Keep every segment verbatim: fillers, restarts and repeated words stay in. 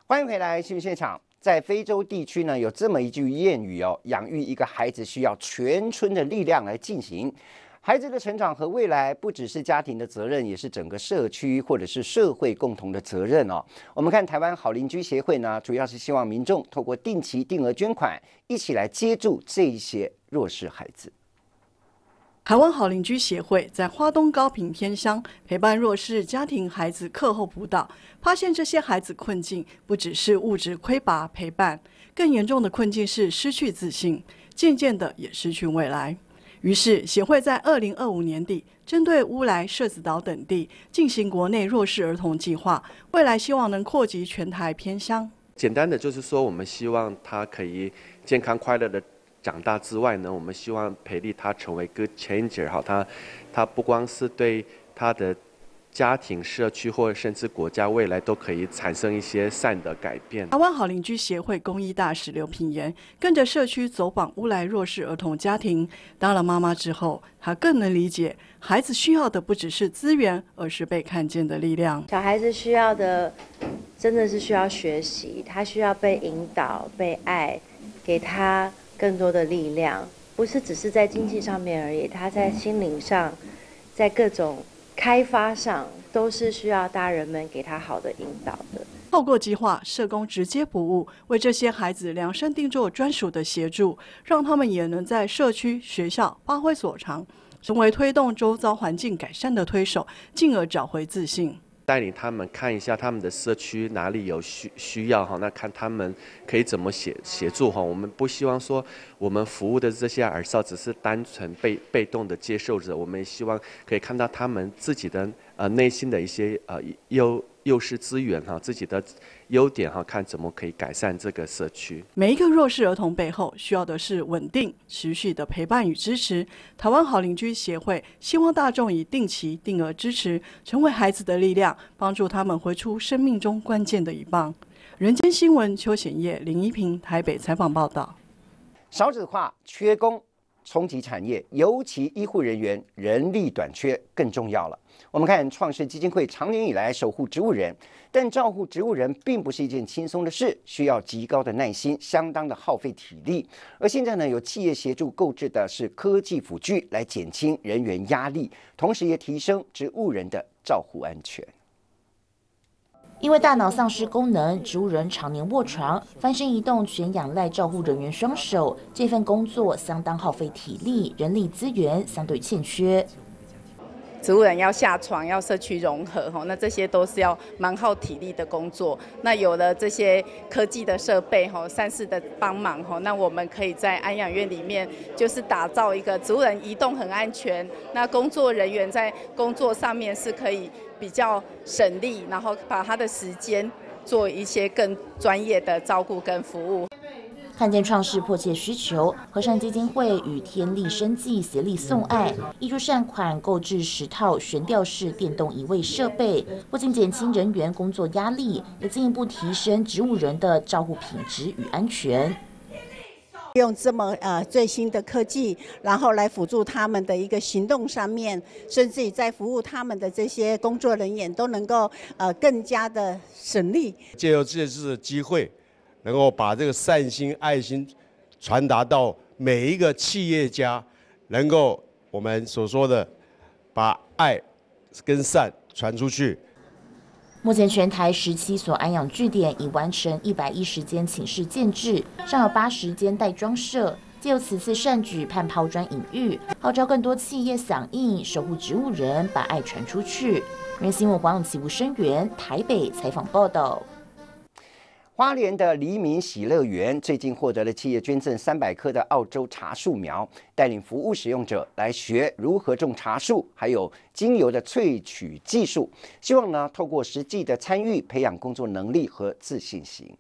欢迎回来新闻现场。在非洲地区呢，有这么一句谚语哦：养育一个孩子需要全村的力量来进行。孩子的成长和未来不只是家庭的责任，也是整个社区或者是社会共同的责任哦。我们看台湾好邻居协会呢，主要是希望民众透过定期定额捐款，一起来接住这一些弱势孩子。 台湾好邻居协会在花东高屏偏乡陪伴弱势家庭孩子课后辅导，发现这些孩子困境不只是物质匮乏陪伴，更严重的困境是失去自信，渐渐的也失去未来。于是协会在二零二五年底针对乌来、社子岛等地进行国内弱势儿童计划，未来希望能扩及全台偏乡。 简单的就是说，我们希望他可以健康快乐的长大之外呢，我们希望培力他成为 good changer 哈，他他不光是对他的家庭、社区或甚至国家未来都可以产生一些善的改变。 台湾好邻居协会公益大使刘品言跟着社区走访乌来弱势儿童家庭，当了妈妈之后，她更能理解孩子需要的不只是资源，而是被看见的力量。 小孩子需要的真的是需要学习，他需要被引导、被爱，给他更多的力量，不是只是在经济上面而已，他在心灵上，在各种开发上都是需要大人们给他好的引导的。 透过计划，社工直接服务，为这些孩子量身定做专属的协助，让他们也能在社区、学校发挥所长，成为推动周遭环境改善的推手，进而找回自信。 带领他们看一下他们的社区哪里有需需要哈，那看他们可以怎么协协助哈。我们不希望说我们服务的这些儿少只是单纯被被动的接受者，我们也希望可以看到他们自己的呃内心的一些呃优优势资源哈，自己的优点哈，看怎么可以改善这个社区。 每一个弱势儿童背后需要的是稳定、持续的陪伴与支持。台湾好邻居协会希望大众以定期定额支持，成为孩子的力量，帮助他们回出生命中关键的一棒。人间新闻邱显业、林一平台北采访报道。 少子化、缺工冲击产业，尤其医护人员人力短缺更重要了。我们看创世基金会长年以来守护植物人，但照顾植物人并不是一件轻松的事，需要极高的耐心，相当的耗费体力。而现在呢，有企业协助购置的是科技辅具，来减轻人员压力，同时也提升植物人的照护安全。 因为大脑丧失功能，植物人常年卧床，翻身移动全仰赖照护人员双手，这份工作相当耗费体力，人力资源相对欠缺。 植物人要下床，要社区融合，那这些都是要蛮耗体力的工作。那有了这些科技的设备，善事的帮忙，那我们可以在安养院里面，就是打造一个植物人移动很安全，那工作人员在工作上面是可以比较省力，然后把他的时间做一些更专业的照顾跟服务。 看见创世迫切需求，和善基金会与天力生技协力送爱，挹注善款购置十套悬吊式电动移位设备，不仅减轻人员工作压力，也进一步提升植物人的照护品质与安全。 用这么呃最新的科技，然后来辅助他们的一个行动上面，甚至于在服务他们的这些工作人员都能够呃更加的省力。 借由这次的机会，能够把这个善心、爱心传达到每一个企业家，能够我们所说的把爱跟善传出去。 目前全台十七所安养据点已完成一百一十间寝室建制，尚有八十间待装设。借由此次善举，盼抛砖引玉，号召更多企业响应，守护植物人，把爱传出去。人新闻黄永琪、吴声源台北采访报道。 花莲的黎明喜乐园最近获得了企业捐赠三百棵的澳洲茶树苗，带领服务使用者来学如何种茶树，还有精油的萃取技术。希望呢，透过实际的参与，培养工作能力和自信心。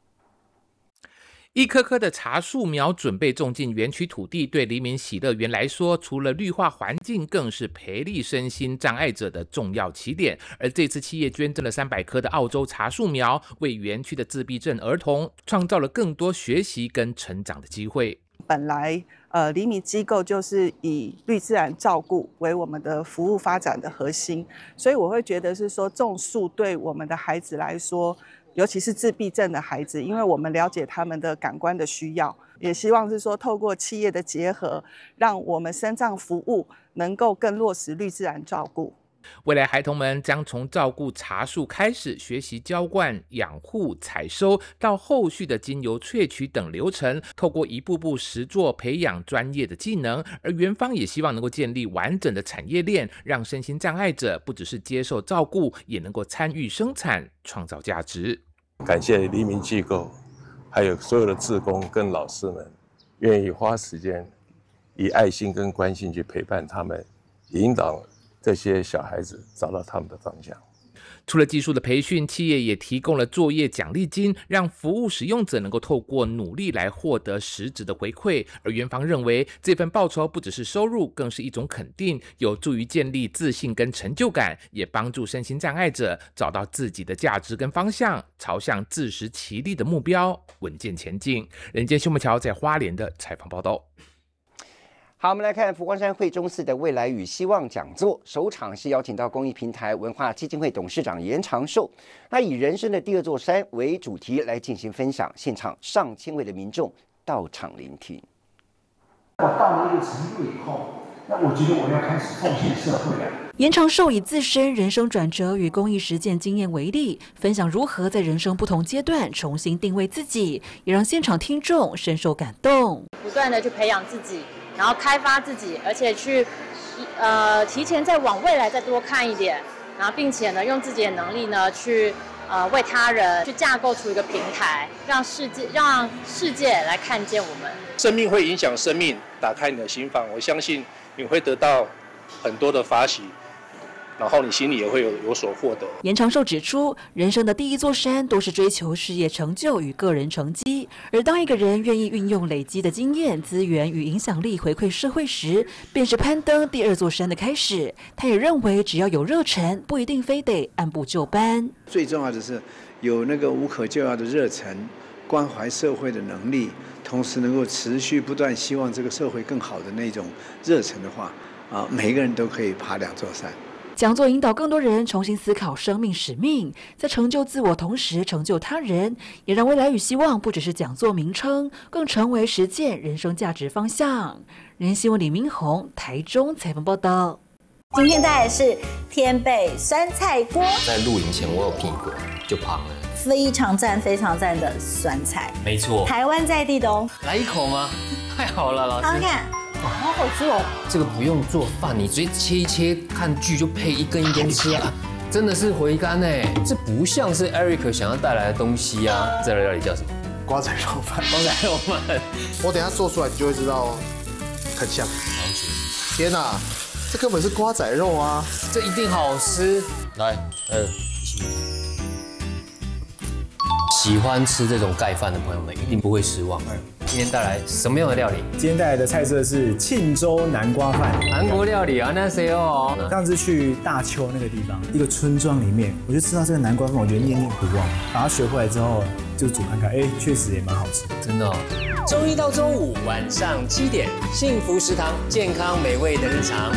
一棵棵的茶树苗准备种进园区土地，对黎明喜乐园来说，除了绿化环境，更是培力身心障碍者的重要起点。而这次企业捐赠了三百棵的澳洲茶树苗，为园区的自闭症儿童创造了更多学习跟成长的机会。 本来呃，黎明机构就是以绿自然照顾为我们的服务发展的核心，所以我会觉得是说种树对我们的孩子来说， 尤其是自闭症的孩子，因为我们了解他们的感官的需要，也希望是说透过企业的结合，让我们身障服务能够更落实绿自然照顾。 未来孩童们将从照顾茶树开始，学习浇灌、养护、采收，到后续的精油萃取等流程，透过一步步实作培养专业的技能。而园方也希望能够建立完整的产业链，让身心障碍者不只是接受照顾，也能够参与生产，创造价值。 感谢黎明机构，还有所有的志工跟老师们，愿意花时间以爱心跟关心去陪伴他们，引导这些小孩子找到他们的方向。 除了技术的培训，企业也提供了作业奖励金，让服务使用者能够透过努力来获得实质的回馈。而园方认为，这份报酬不只是收入，更是一种肯定，有助于建立自信跟成就感，也帮助身心障碍者找到自己的价值跟方向，朝向自食其力的目标稳健前进。人间新闻桥在花莲的采访报道。 好，我们来看佛光山惠中寺的未来与希望讲座，首场是邀请到公益平台文化基金会董事长严长寿，他以人生的第二座山为主题来进行分享，现场上千位的民众到场聆听。 我到了一个程度以后，那我觉得我要开始奉献社会了。 严长寿以自身人生转折与公益实践经验为例，分享如何在人生不同阶段重新定位自己，也让现场听众深受感动。 不断的去培养自己，然后开发自己，而且去呃提前再往未来再多看一点，然后并且呢用自己的能力呢去呃为他人去架构出一个平台，让世界让世界来看见我们。 生命会影响生命，打开你的心房，我相信你会得到很多的发喜，然后你心里也会有有所获得。 严长寿指出，人生的第一座山都是追求事业成就与个人成绩，而当一个人愿意运用累积的经验、资源与影响力回馈社会时，便是攀登第二座山的开始。他也认为，只要有热忱，不一定非得按部就班。 最重要的是有那个无可救药的热忱，关怀社会的能力，同时能够持续不断希望这个社会更好的那种热忱的话，啊，每个人都可以爬两座山。 讲座引导更多人重新思考生命使命，在成就自我同时成就他人，也让未来与希望不只是讲座名称，更成为实践人生价值方向。人新闻李明宏台中采访报道。 今天带来的是天贝酸菜锅， 在录影前我有屁股就胖了， 非常赞非常赞的酸菜， 没错， 台湾在地的哦。 来一口吗？太好了，老师。 看看。好好吃哦！ 这个不用做饭，你直接切一切，看剧就配一根一根吃啊！真的是回甘哎，这不像是 Eric 想要带来的东西啊！这道料理叫什么？ 瓜仔肉饭。 瓜仔肉饭， 我等一下做出来你就会知道，很像。 好吃！ 天哪，这根本是瓜仔肉啊！ 这一定好吃。来，嗯，喜欢吃这种盖饭的朋友们一定不会失望。今天带来什么样的料理？ 今天带来的菜色是庆州南瓜饭， 韩国料理啊，那谁哦？ 上次去大邱那个地方，一个村庄里面，我就吃到这个南瓜饭，我觉得念念不忘。把它学回来之后，就煮看看，哎，确实也蛮好吃， 真的哦。周一到周五晚上七点，幸福食堂，健康美味的日常。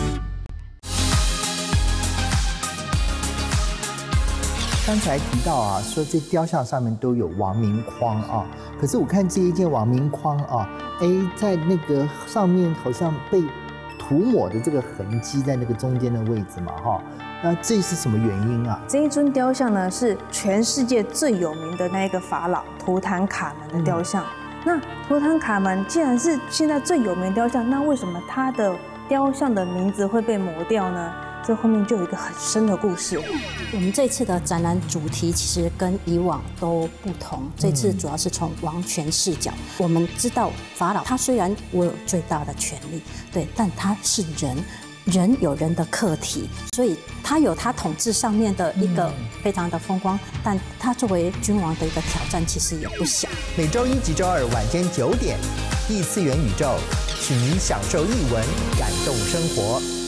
刚才提到啊，说这雕像上面都有王明框啊，可是我看这一件王明框啊，哎，在那个上面好像被涂抹的这个痕迹在那个中间的位置嘛，哈，那这是什么原因啊？ 这一尊雕像呢，是全世界最有名的那一个法老图坦卡门的雕像。嗯、那图坦卡门既然是现在最有名的雕像，那为什么他的雕像的名字会被磨掉呢？这后面就有一个很深的故事。 我们这次的展览主题其实跟以往都不同，这次主要是从王权视角。我们知道法老他虽然握有最大的权力，对，但他是人。人有人的课题，所以他有他统治上面的一个非常的风光，嗯、但他作为君王的一个挑战其实也不小。 每周一及周二晚间九点，异次元宇宙，请您享受艺文，感动生活。